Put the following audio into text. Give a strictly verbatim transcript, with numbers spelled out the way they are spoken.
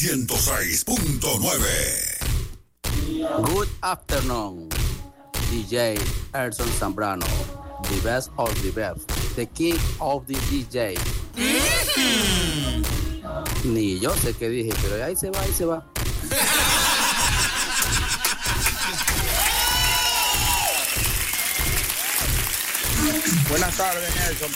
ciento seis punto nueve. Good afternoon, D J Erson Zambrano, the best of the best, the king of the D J. Mm-hmm. Ni yo sé qué dije, pero ahí se va, ahí se va. Buenas tardes, Nelson.